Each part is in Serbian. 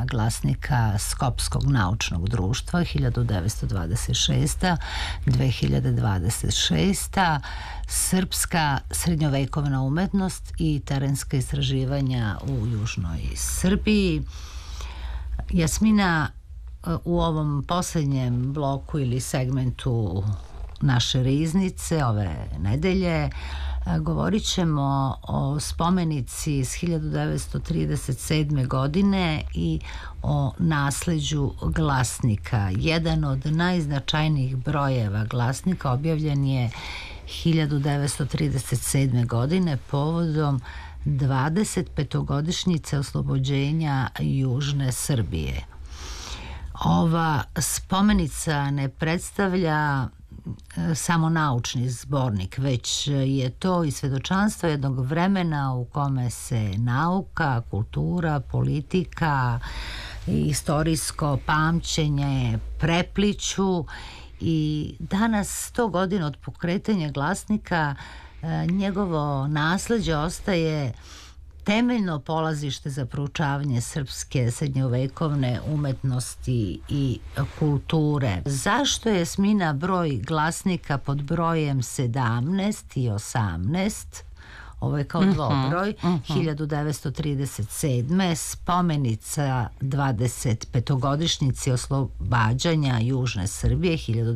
glasnika Skopskog naučnog društva 1926-2026, srpska srednjovekovna umetnost i terenska istraživanja u južnoj Srbiji. Jasmina, u ovom posljednjem bloku ili segmentu naše riznice ove nedelje govorit ćemo o spomenici iz 1937. godine i o nasleđu glasnika. Jedan od najznačajnijih brojeva glasnika objavljen je 1937. godine povodom 25-godišnjice oslobođenja Južne Srbije. Ova spomenica ne predstavlja samo naučni zbornik, već je to i svedočanstvo jednog vremena u kome se nauka, kultura, politika i istorijsko pamćenje prepliću i danas 100 godina od pokretanja glasnika njegovo nasleđe ostaje temeljno polazište za proučavanje srpske srednjovekovne umetnosti i kulture. Zašto je, Jasmina, broj glasnika pod brojem 17 i 18, ovo je kao dvobroj, 1937. spomenica 25-godišnjici oslobađanja Južne Srbije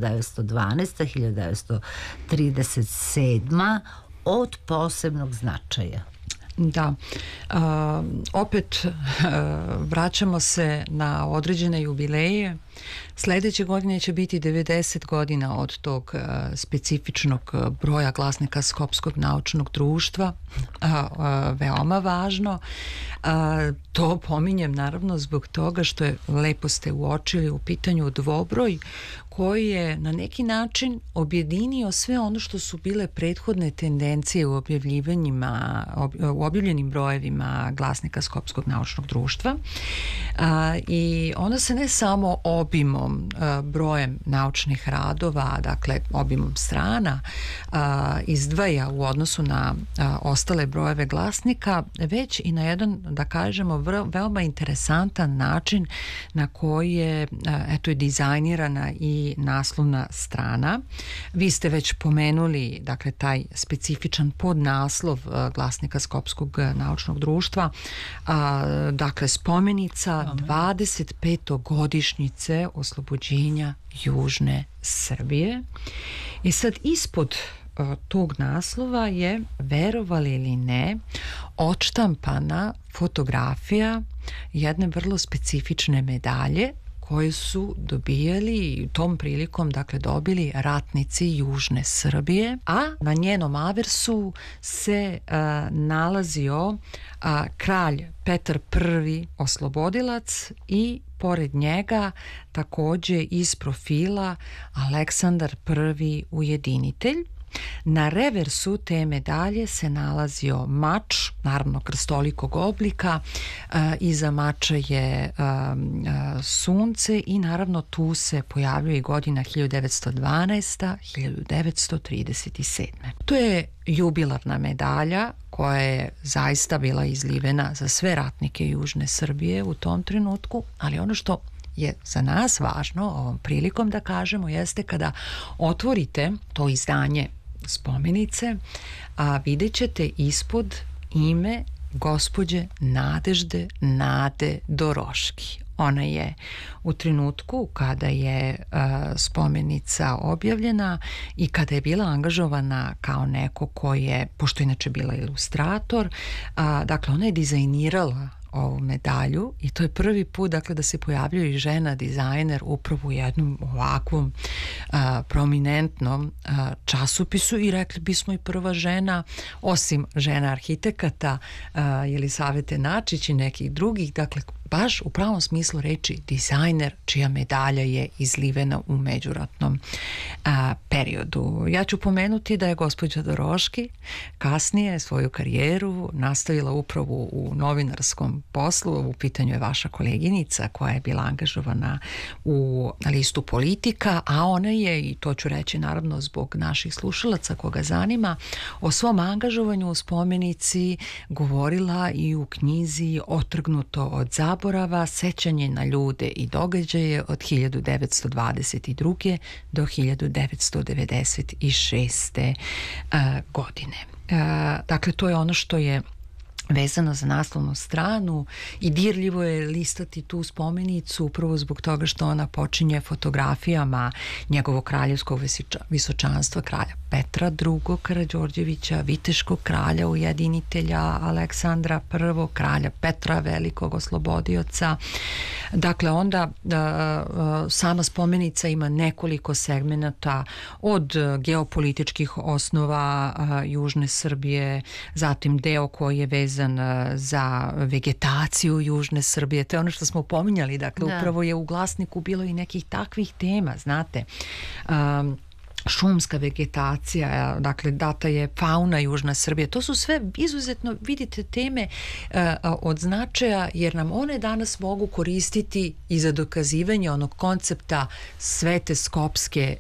1912-1937 od posebnog značaja? Da, opet vraćamo se na određene jubileje. Sljedeće godine će biti 90 godina od tog specifičnog broja glasnika Skopskog naučnog društva, veoma važno. To pominjem naravno zbog toga što je, lepo ste uočili, u pitanju dvobroj koji je na neki način objedinio sve ono što su bile prethodne tendencije u objavljenim brojevima glasnika Skopskog naučnog društva. I ona se ne samo obimom, brojem naučnih radova, dakle obimom strana, izdvaja u odnosu na ostale brojeve glasnika, već i na jedan, da kažemo, veoma interesantan način na koji je dizajnirana i naslovna strana. Vi ste već pomenuli, dakle, taj specifičan podnaslov glasnika Skopskog naučnog društva, dakle spomenica 25-godišnjice oslobođenja Južne Srbije. I sad ispod tog naslova je, verovali ili ne, odštampana fotografija jedne vrlo specifične medalje koje su dobijali i tom prilikom, dakle, dobili ratnici Južne Srbije, a na njenom aversu se nalazio kralj Petar I oslobodilac i pored njega također iz profila Aleksandar I ujedinitelj. Na reversu te medalje se nalazio mač, naravno krstolikog oblika, iza mača je sunce i naravno tu se pojavljuje godina 1912-1937. To je jubilarna medalja koja je zaista bila izlivena za sve ratnike Južne Srbije u tom trenutku, ali ono što je za nas važno ovom prilikom da kažemo jeste kada otvorite to izdanje spomenice, vidjet ćete ispod ime gospođe Nadežde Nade Doroški. Ona je u trenutku kada je spomenica objavljena i kada je bila angažovana kao neko ko je, pošto inače bila ilustrator, dakle ona je dizajnirala ovu medalju i to je prvi put, dakle, da se pojavljuje žena dizajner upravo u jednom ovakvom prominentnom časopisu i rekli bismo i prva žena, osim žena arhitekata Jelisavete Načić i nekih drugih, dakle baš u pravom smislu reči dizajner čija medalja je izlivena u međuratnom periodu. Ja ću pomenuti da je gospođa Doroški kasnije svoju karijeru nastavila upravo u novinarskom poslu. U pitanju je vaša koleginica koja je bila angažovana u listu Politika, a ona je, i to ću reći naravno zbog naših slušalaca koga zanima, o svom angažovanju u spomenici govorila i u knjizi Otrgnuto od zaborava, zaborava, sećanje na ljude i događaje od 1922. do 1996. godine. Dakle, to je ono što je vezano za naslovnu stranu i dirljivo je listati tu spomenicu upravo zbog toga što ona počinje fotografijama njegovog kraljevskog visočanstva, kralja Petra II. Karađorđevića, viteškog kralja ujedinitelja Aleksandra I, kralja Petra Velikog oslobodioca. Dakle, onda sama spomenica ima nekoliko segmenata od geopolitičkih osnova južne Srbije, zatim deo koji je vezan za vegetaciju južne Srbije. To je ono što smo pominjali. Dakle, upravo je u glasniku bilo i nekih takvih tema, znate. Šumska vegetacija, dakle data je fauna južna Srbije. To su sve izuzetno, vidite, teme od značaja, jer nam one danas mogu koristiti i za dokazivanje onog koncepta Svete Skopske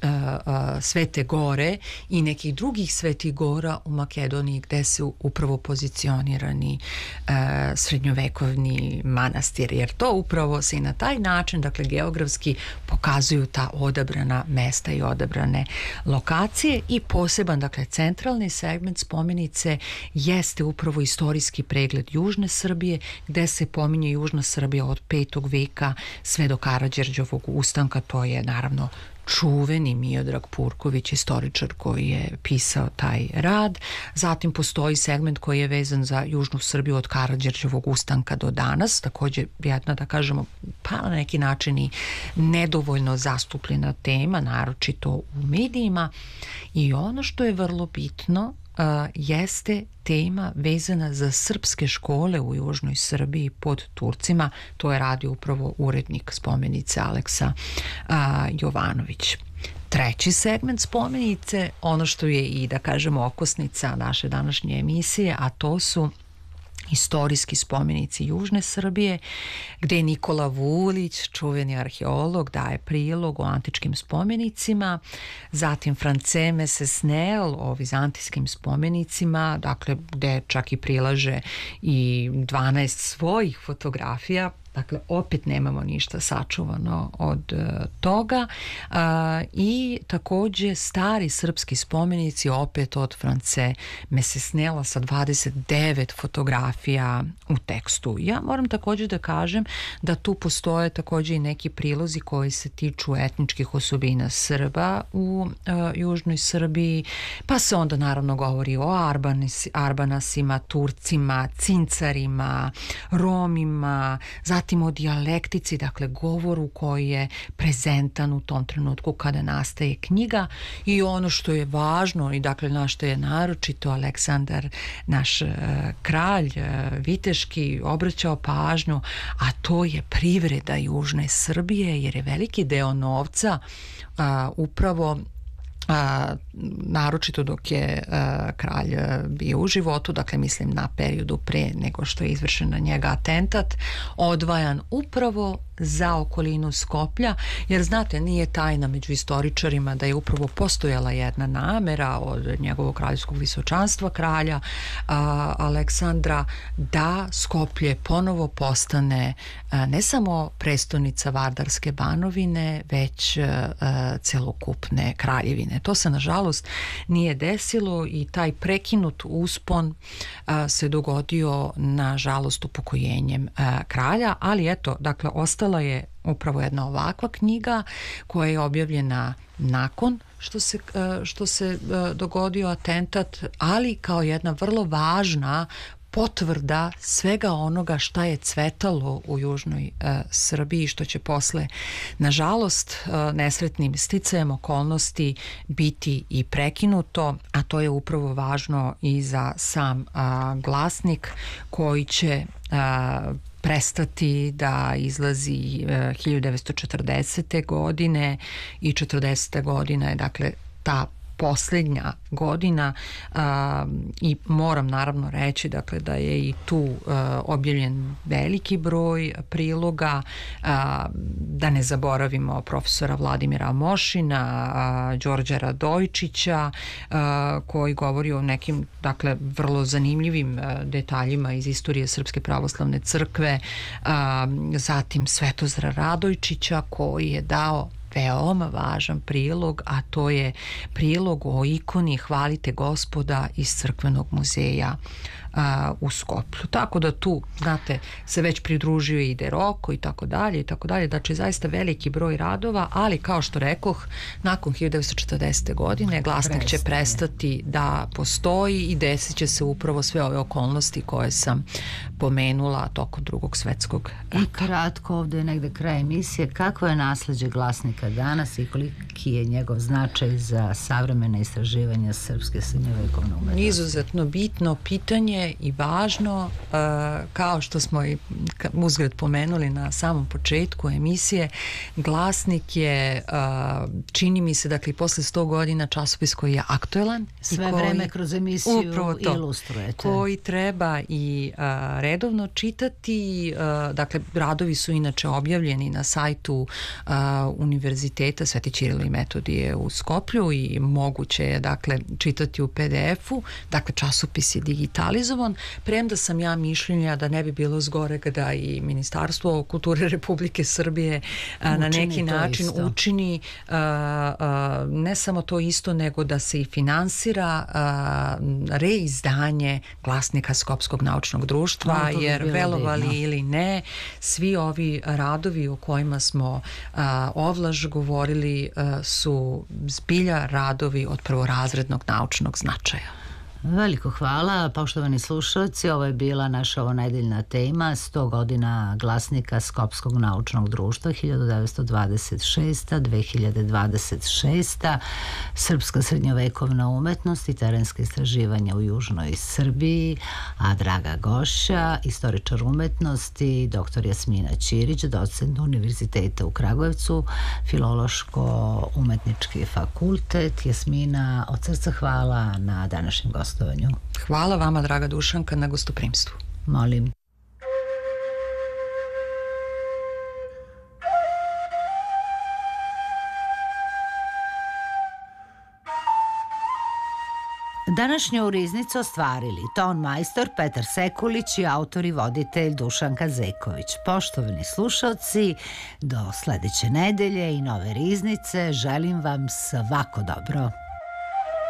Svete Gore i nekih drugih svetih gora u Makedoniji gde su upravo pozicionirani srednjovekovni manastir, jer to upravo se i na taj način, dakle geografski, pokazuju ta odabrana mesta i odabrane lokacije. I poseban, dakle centralni segment spomenice jeste upravo istorijski pregled južne Srbije, gde se pominje južna Srbija od 5. veka sve do Karađorđevog ustanka. To je naravno čuveni Miodrag Purković, istoričar koji je pisao taj rad. Zatim postoji segment koji je vezan za južnu Srbiju od Karađorđevog ustanka do danas, također jedna, da kažemo, pa na neki način i nedovoljno zastupljena tema, naročito u medijima. I ono što je vrlo bitno jeste tema vezana za srpske škole u južnoj Srbiji pod Turcima. To je radio upravo urednik spomenice Aleksa Jovanović. Treći segment spomenice, ono što je i, da kažemo, okosnica naše današnje emisije, a to su istorijski spomenici južne Srbije, gde Nikola Vulić, čuveni arheolog, daje prilog o antičkim spomenicima, zatim France Mesesnel o vizantijskim spomenicima, dakle gde čak i prilaže i 12 svojih fotografija. Dakle, opet nemamo ništa sačuvano od toga. I također stari srpski spomenici, opet od France Mesesnela sa 29 fotografija u tekstu. Ja moram također da kažem da tu postoje također i neki prilozi koji se tiču etničkih osobina Srba u južnoj Srbiji, pa se onda naravno govori o Arbanasima, Turcima, Cincarima, Romima, zatim o dijalektici, dakle govoru koji je prezentan u tom trenutku kada nastaje knjiga. I ono što je važno i dakle na što je naročito Aleksandar, naš kralj viteški, obraćao pažnju, a to je privreda južne Srbije, jer je veliki deo novca upravo naročito dok je kralj bio u životu, dakle mislim na periodu pre nego što je izvršen na njega atentat, odvajan upravo za okolinu Skoplja, jer znate, nije tajna među istoričarima da je upravo postojala jedna namera od njegovog kraljevskog visočanstva, kralja Aleksandra, da Skoplje ponovo postane ne samo prestonica Vardarske banovine, već celokupne kraljevine. To se nažalost nije desilo i taj prekinut uspon se dogodio nažalost upokojenjem kralja, ali eto, dakle ostala je upravo jedna ovakva knjiga koja je objavljena nakon što se dogodio atentat, ali kao jedna vrlo važna potvrda svega onoga šta je cvetalo u južnoj Srbiji, što će posle, nažalost, nesretnim sticajem okolnosti biti i prekinuto, a to je upravo važno i za sam glasnik koji će prestati da izlazi 1940. godine i 40. godina je dakle ta posljednja godina i moram naravno reći dakle da je i tu objavljen veliki broj priloga, da ne zaboravimo profesora Vladimira Mošina, Đorđa Radojčića koji govori o nekim dakle vrlo zanimljivim detaljima iz istorije Srpske pravoslavne crkve, zatim Svetozara Radojčića koji je dao veoma važan prilog, a to je prilog o ikoni Hvalite Gospoda iz Crkvenog muzeja u Skoplju. Tako da tu, znate, se već pridružio i De Rocco i tako dalje i tako dalje. Znači, zaista veliki broj radova, ali kao što rekoh, nakon 1940. godine glasnik će prestati da postoji i desit će se upravo sve ove okolnosti koje sam pomenula tokom Drugog svetskog rata. I kratko, ovdje je negde kraj emisije, kakvo je nasleđe glasnika danas i koliki je njegov značaj za savremene istraživanja srpske srednjovekovne umetnosti? Izuzetno bitno pitanje i važno, kao što smo i uzgled pomenuli na samom početku emisije, glasnik je, čini mi se, dakle, posle 100 godina časopis koji je aktuelan. Sve vreme kroz emisiju ilustrujete. Koji treba i redovno čitati. Dakle, radovi su inače objavljeni na sajtu Univerziteta Sveti Ćiril i Metodije u Skoplju i moguće je, dakle, čitati u PDF-u. Dakle, časopis je digitalizovan, premda sam ja mišljenja da ne bi bilo zgorega da i Ministarstvo kulture Republike Srbije na neki način učini ne samo to isto, nego da se i finansira reizdanje glasnika Skopskog naučnog društva, jer velovali ili ne, svi ovi radovi o kojima smo ovlaž govorili su zbilja radovi od prvorazrednog naučnog značaja. Veliko hvala, poštovani slušalci, ovo je bila naša ovonedeljna tema 100 godina glasnika Skopskog naučnog društva 1926-2026, srpska srednjovekovna umetnost i terenske istraživanja u južnoj Srbiji, a draga gošća, istoričar umetnosti, dr. Jasmina Ćirić, docent Univerziteta u Kragujevcu, Filološko-umetnički fakultet. Jasmina, od srca hvala na današnjem gostovanju. Hvala vama, draga Dušanka, na gostoprimstvu. Molim. Današnju riznicu ostvarili ton majstor Petar Sekulić i autor i voditelj Dušanka Zeković. Poštovani slušalci, do sledeće nedelje i nove riznice želim vam svako dobro.